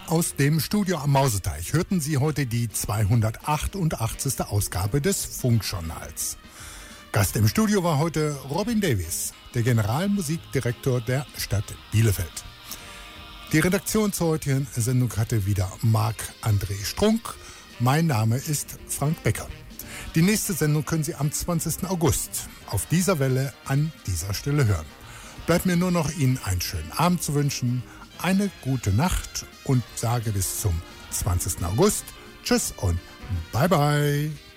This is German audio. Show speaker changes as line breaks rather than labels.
Aus dem Studio am Mauseteich hörten Sie heute die 288. Ausgabe des Funkjournals. Gast im Studio war heute Robin Davies, der Generalmusikdirektor der Stadt Bielefeld. Die Redaktion zur heutigen Sendung hatte wieder Marc-André Strunk. Mein Name ist Frank Becker. Die nächste Sendung können Sie am 20. August auf dieser Welle an dieser Stelle hören. Bleibt mir nur noch Ihnen einen schönen Abend zu wünschen, eine gute Nacht und sage bis zum 20. August. Tschüss und bye bye.